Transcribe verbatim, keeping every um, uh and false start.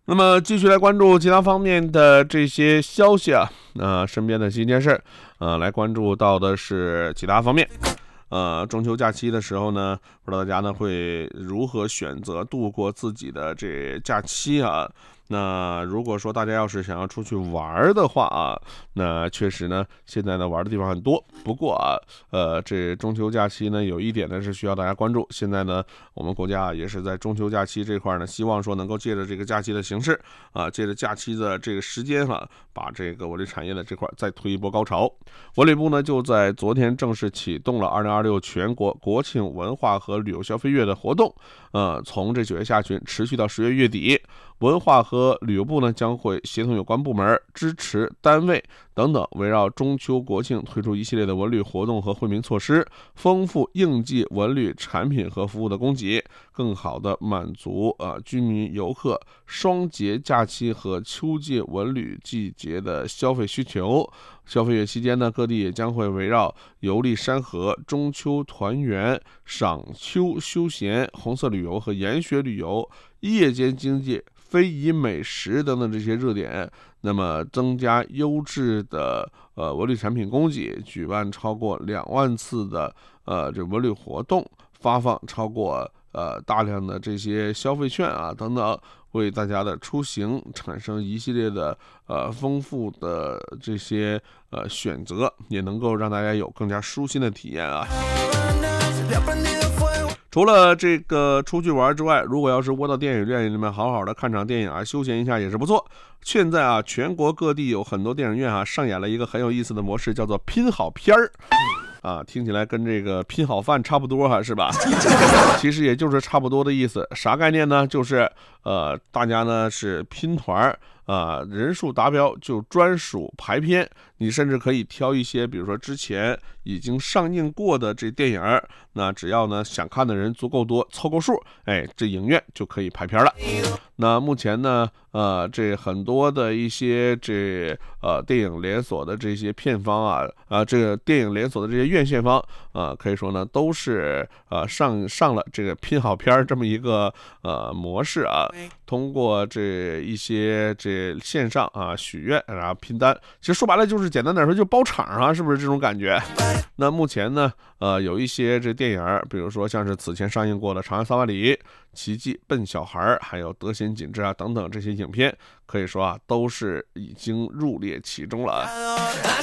那么继续来关注其他方面的这些消息啊，呃，身边的新鲜事儿，呃，来关注到的是其他方面。呃，中秋假期的时候呢，不知道大家呢会如何选择度过自己的这假期啊？那如果说大家要是想要出去玩的话啊，那确实呢，现在呢玩的地方很多。不过啊，呃，这中秋假期呢，有一点呢是需要大家关注。现在呢，我们国家也是在中秋假期这块呢，希望说能够借着这个假期的形式啊，借着假期的这个时间哈、啊，把这个文旅产业的这块再推一波高潮。文旅部呢就在昨天正式启动了二零二六全国国庆文化和旅游消费月的活动，呃，从这九月下旬持续到十月月底。文化和旅游部呢将会协同有关部门、支持单位等等，围绕中秋国庆推出一系列的文旅活动和惠民措施，丰富应季文旅产品和服务的供给，更好的满足呃居民游客双节假期和秋季文旅季节的消费需求。消费月期间呢，各地也将会围绕游历山河、中秋团圆、赏秋休闲、红色旅游和研学旅游、夜间经济、非遗美食等等这些热点，那么增加优质的呃文旅产品供给，举办超过两万次的呃这文旅活动，发放超过呃大量的这些消费券啊等等，为大家的出行产生一系列的呃丰富的这些呃选择，也能够让大家有更加舒心的体验啊。除了这个出去玩之外，如果要是窝到电影院里面好好的看场电影啊，休闲一下也是不错。现在啊，全国各地有很多电影院啊，上演了一个很有意思的模式，叫做拼好片儿。啊，听起来跟这个拼好饭差不多哈，是吧？其实也就是差不多的意思。啥概念呢？就是呃，大家呢是拼团儿啊，人数达标就专属排片。你甚至可以挑一些，比如说之前已经上映过的这电影，那只要呢想看的人足够多，凑够数，哎，这影院就可以排片了。那目前呢，呃，这很多的一些这呃电影连锁的这些片方啊，啊、呃，这个电影连锁的这些院线方啊、呃，可以说呢都是呃上上了这个拼好片这么一个呃模式啊，通过这一些这线上啊许愿，然后拼单，其实说白了就是简单点说就包场啊，是不是这种感觉？那目前呢，呃，有一些这电影，比如说像是此前上映过的《长安三万里》、《奇迹笨小孩》，还有《德贤景致》啊等等这些影片，可以说啊都是已经入列其中了啊。